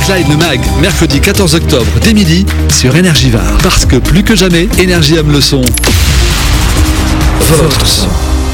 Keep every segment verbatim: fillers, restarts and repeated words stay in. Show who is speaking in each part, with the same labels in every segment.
Speaker 1: Clyde le Mag, mercredi quatorze octobre, dès midi, sur Énergie Var. Parce que plus que jamais, Énergie aime le son. Votre son.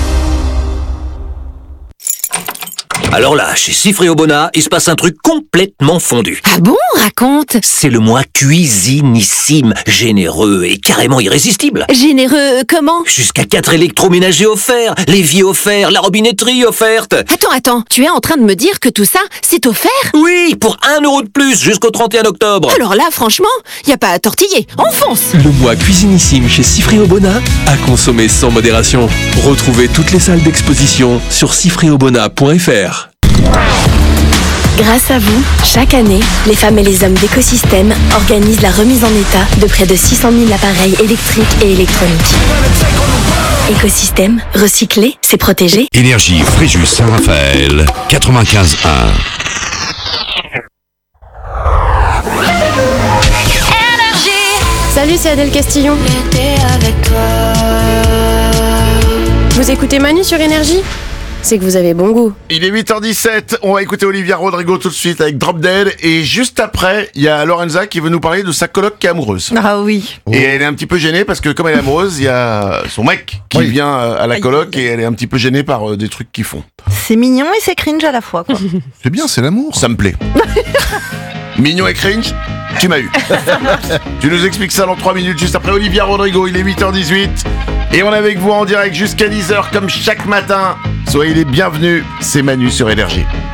Speaker 2: Alors là, chez Cifré Obona, il se passe un truc complètement fondu.
Speaker 3: Ah bon, raconte.
Speaker 2: C'est le mois cuisinissime, généreux et carrément irrésistible.
Speaker 3: Généreux comment?
Speaker 2: Jusqu'à quatre électroménagers offerts, l'évier offert, la robinetterie offerte.
Speaker 3: Attends, attends, tu es en train de me dire que tout ça, c'est offert?
Speaker 2: Oui, pour un euro de plus jusqu'au trente et un octobre.
Speaker 3: Alors là, franchement, y a pas à tortiller, on fonce.
Speaker 4: Le mois cuisinissime chez Cifré Obona, à consommer sans modération. Retrouvez toutes les salles d'exposition sur cifré obona point f r.
Speaker 5: Grâce à vous, chaque année, les femmes et les hommes d'Écosystème organisent la remise en état de près de six cent mille appareils électriques et électroniques. Écosystème, recycler, c'est protéger.
Speaker 6: Énergie Fréjus Saint-Raphaël, quatre-vingt-quinze un.
Speaker 7: Salut, c'est Adèle Castillon. Vous écoutez Manu sur Énergie ? C'est que vous avez bon goût.
Speaker 8: Il est huit heures dix-sept, on va écouter Olivia Rodrigo tout de suite avec Drop Dead. Et juste après, il y a Lorenza qui veut nous parler de sa coloc qui est amoureuse.
Speaker 9: Ah oui.
Speaker 8: Et elle est un petit peu gênée parce que comme elle est amoureuse, il y a son mec qui
Speaker 9: Oui.
Speaker 8: vient à la coloc et elle est un petit peu gênée par euh, des trucs qu'ils font.
Speaker 9: C'est mignon et c'est cringe à la fois, quoi.
Speaker 8: C'est bien, c'est l'amour. Ça me plaît. Mignon et cringe, tu m'as eu. Tu nous expliques ça dans trois minutes, juste après Olivia Rodrigo, il est huit heures dix-huit. Et on est avec vous en direct jusqu'à dix heures comme chaque matin. Soyez les bienvenus, c'est Manu sur Énergie.